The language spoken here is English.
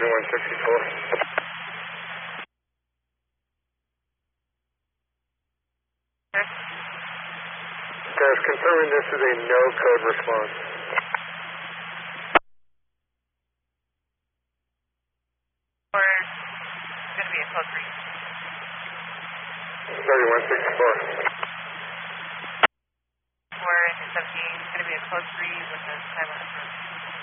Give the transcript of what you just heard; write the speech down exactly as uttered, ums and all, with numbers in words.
one sixty-four. Guys, confirming this is a no code response. Or it's going to be a code three. thirty-one sixty-four. We're intercepting. It's going to be a code three with a time on the front.